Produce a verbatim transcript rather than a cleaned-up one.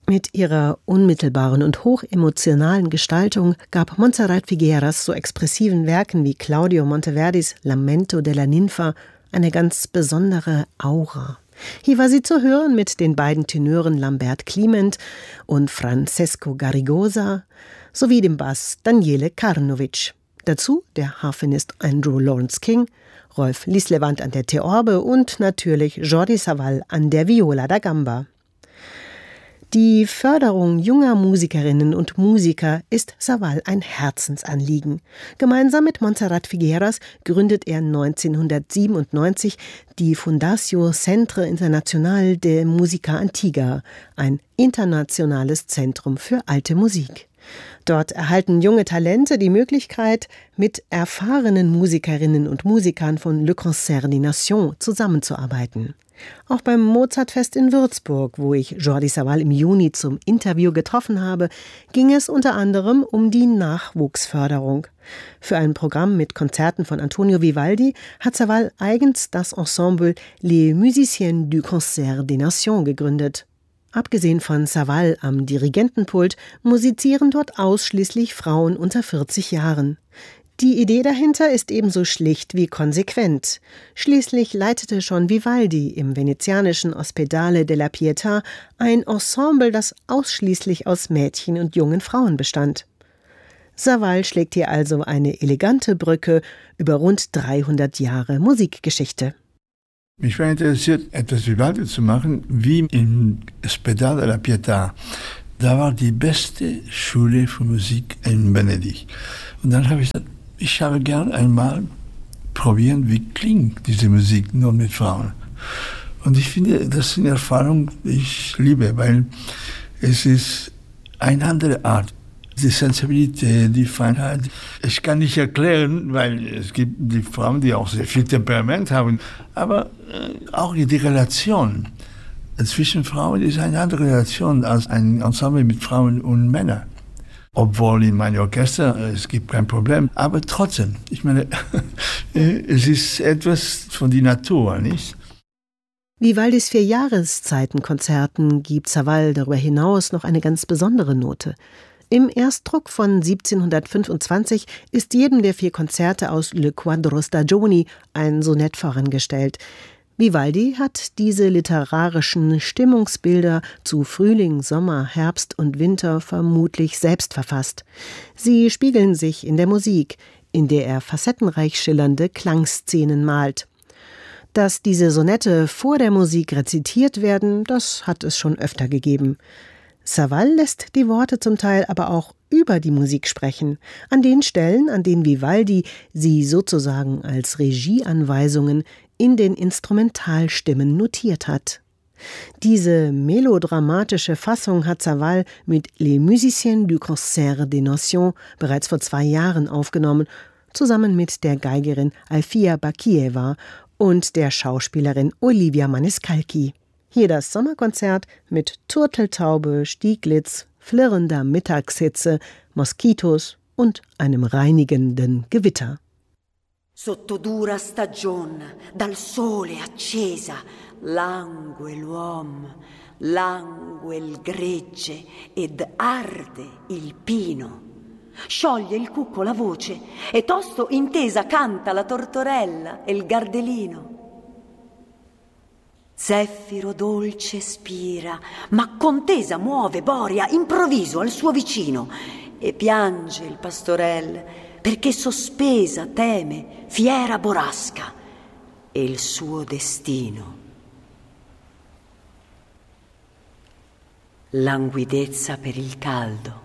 Mit ihrer unmittelbaren und hochemotionalen Gestaltung gab Montserrat Figueras so expressiven Werken wie Claudio Monteverdis Lamento della Ninfa eine ganz besondere Aura. Hier war sie zu hören mit den beiden Tenören Lambert Clement und Francesco Garrigosa sowie dem Bass Daniele Karnovic. Dazu der Harfenist Andrew Lawrence King, Rolf Lislevant an der Theorbe und natürlich Jordi Savall an der Viola da Gamba. Die Förderung junger Musikerinnen und Musiker ist Savall ein Herzensanliegen. Gemeinsam mit Montserrat Figueras gründet er neunzehnhundertsiebenundneunzig die Fundació Centre Internacional de Música Antiga, ein internationales Zentrum für alte Musik. Dort erhalten junge Talente die Möglichkeit, mit erfahrenen Musikerinnen und Musikern von Le Concert des Nations zusammenzuarbeiten. Auch beim Mozartfest in Würzburg, wo ich Jordi Savall im Juni zum Interview getroffen habe, ging es unter anderem um die Nachwuchsförderung. Für ein Programm mit Konzerten von Antonio Vivaldi hat Savall eigens das Ensemble Les Musiciens du Concert des Nations gegründet. Abgesehen von Savall am Dirigentenpult musizieren dort ausschließlich Frauen unter vierzig Jahren. Die Idee dahinter ist ebenso schlicht wie konsequent. Schließlich leitete schon Vivaldi im venezianischen Ospedale della Pietà ein Ensemble, das ausschließlich aus Mädchen und jungen Frauen bestand. Savall schlägt hier also eine elegante Brücke über rund dreihundert Jahre Musikgeschichte. Mich war interessiert, etwas Vivaldi zu machen, wie im Ospedale della Pietà. Da war die beste Schule für Musik in Venedig. Und dann habe ich gesagt, ich habe gern einmal probieren, wie klingt diese Musik nur mit Frauen. Und ich finde, das ist eine Erfahrung, die ich liebe, weil es ist eine andere Art. Die Sensibilität, die Feinheit. Ich kann nicht erklären, weil es gibt die Frauen, die auch sehr viel Temperament haben, aber äh, auch die Relation zwischen Frauen ist eine andere Relation als ein Ensemble mit Frauen und Männern. Obwohl in meinem Orchester äh, es gibt kein Problem, aber trotzdem, ich meine, es ist etwas von der Natur, nicht? Vivaldis Vierjahreszeitenkonzerten gibt Savall darüber hinaus noch eine ganz besondere Note. Im Erstdruck von siebzehnhundertfünfundzwanzig ist jedem der vier Konzerte aus Le Quadro Stagioni ein Sonett vorangestellt. Vivaldi hat diese literarischen Stimmungsbilder zu Frühling, Sommer, Herbst und Winter vermutlich selbst verfasst. Sie spiegeln sich in der Musik, in der er facettenreich schillernde Klangszenen malt. Dass diese Sonette vor der Musik rezitiert werden, das hat es schon öfter gegeben. Savall lässt die Worte zum Teil aber auch über die Musik sprechen, an den Stellen, an denen Vivaldi sie sozusagen als Regieanweisungen in den Instrumentalstimmen notiert hat. Diese melodramatische Fassung hat Savall mit Les Musiciens du Concert des Nations bereits vor zwei Jahren aufgenommen, zusammen mit der Geigerin Alfia Bakieva und der Schauspielerin Olivia Maniscalchi. Hier das Sommerkonzert mit Turteltaube, Stieglitz, flirrender Mittagshitze, Moskitos und einem reinigenden Gewitter. Sotto dura stagion, dal sole accesa, langue l'uom, langue il gregge ed arde il pino. Scioglie il cucco la voce e tosto intesa canta la tortorella e il gardelino. Zeffiro dolce spira, ma contesa muove Boria improvviso al suo vicino e piange il pastorel perché sospesa teme fiera borrasca e il suo destino. Languidezza per il caldo,